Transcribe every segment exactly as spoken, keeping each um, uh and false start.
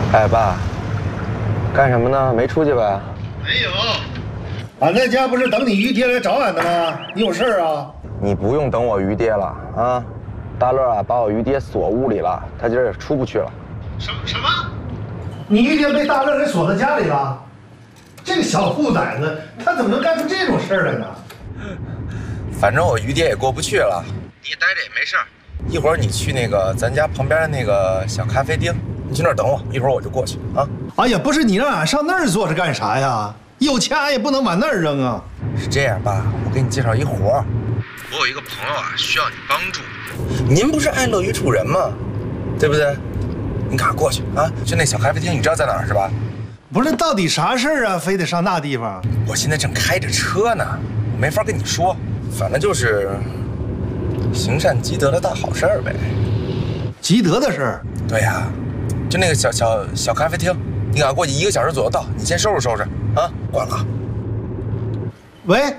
哎，爸，干什么呢？没出去吧？ 没有，俺在家不是等你于爹来找俺的吗？你有事儿啊？ 你不用等我于爹了啊！大乐啊，把我于爹锁屋里了，他今儿也出不去了。 什什么？你于爹被大乐给锁在家里了？这个小兔崽子，他怎么能干出这种事儿来呢？ 反正我于爹也过不去了，你待着也没事儿。一会儿你去那个咱家旁边的那个小咖啡厅，你去那儿等我，一会儿我就过去啊。 哎呀，不是你让俺上那儿坐着干啥呀？有钱俺也不能往那儿扔啊。 是这样吧，我给你介绍一活儿。我有一个朋友啊，需要你帮助。您不是爱乐于助人吗？对不对？你赶快过去啊！就那小咖啡厅，你知道在哪儿是吧？ 不是，到底啥事儿啊？非得上那地方？ 我现在正开着车呢，没法跟你说。反正就是行善积德的大好事儿呗。 积德的事儿？ 对呀、啊，就那个小小小咖啡厅，你赶快过去，一个小时左右到。你先收拾收拾啊，挂了。 喂，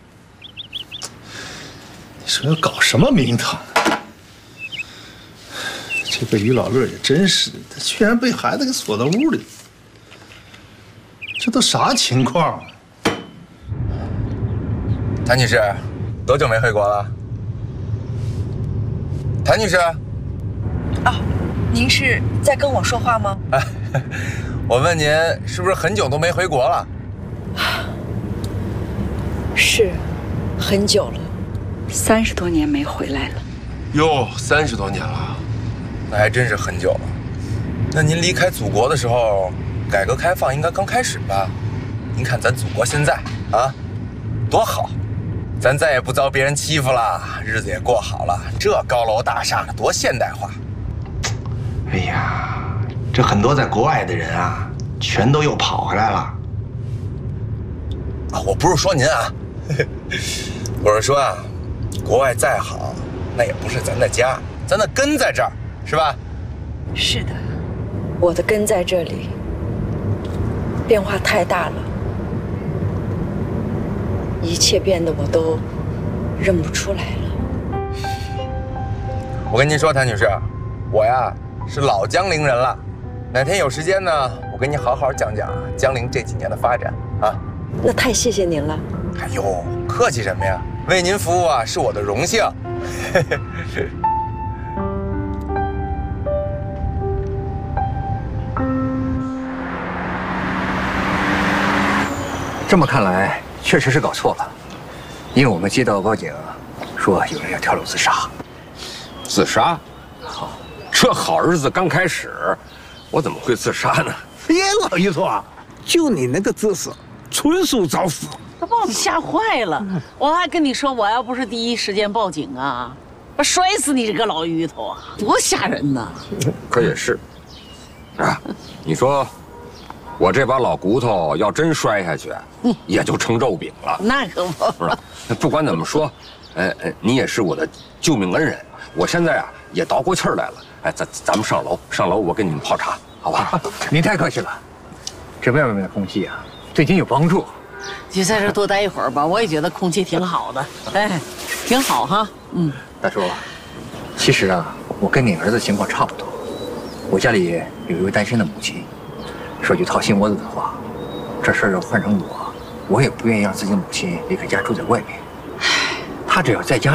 你说要搞什么名堂呢？这个于老乐也真是的，他居然被孩子给锁到屋里，这都啥情况啊？ 谭女士，多久没回国了？谭女士， 啊，您是在跟我说话吗？ 哎，我问您，是不是很久都没回国了？ 是，很久了，三十多年没回来了。 哟，三十多年了， 那还真是很久了。那您离开祖国的时候，改革开放应该刚开始吧？您看咱祖国现在啊，多好！咱再也不遭别人欺负了，日子也过好了。这高楼大厦的多现代化！ 哎呀，这很多在国外的人啊，全都又跑回来了。 啊，我不是说您啊，我是说啊，国外再好，那也不是咱的家，咱的根在这儿，是吧？ 是的，我的根在这里，变化太大了。一切变得我都认不出来了。 我跟您说，谭女士，我呀是老江陵人了。哪天有时间呢，我跟您好好讲讲江陵这几年的发展啊。 那太谢谢您了。 哎呦，客气什么呀？为您服务啊，是我的荣幸。 这么看来，确实是搞错了，因为我们接到报警，说有人要跳楼自杀。 自杀？好，这好日子刚开始，我怎么会自杀呢？ 别老于头，就你那个姿势，纯属找死。 他把我吓坏了，我还跟你说，我要不是第一时间报警啊，我摔死你这个老鱼头啊，多吓人呐！ 可也是，啊，你说，我这把老骨头要真摔下去，也就成肉饼了。 那可不， 是吧？不管怎么说，呃呃，你也是我的救命恩人，我现在啊也倒过气儿来了。哎，咱咱们上楼，上楼我给你们泡茶，好吧？ 您太客气了，这外面的空气啊，对您有帮助。 就在这多待一会儿吧，我也觉得空气挺好的，哎，挺好哈。嗯， 大叔，其实啊，我跟你儿子情况差不多，我家里有一位单身的母亲。说句掏心窝子的话，这事儿要换成我，我也不愿意让自己的母亲离开家住在外面。她只要在家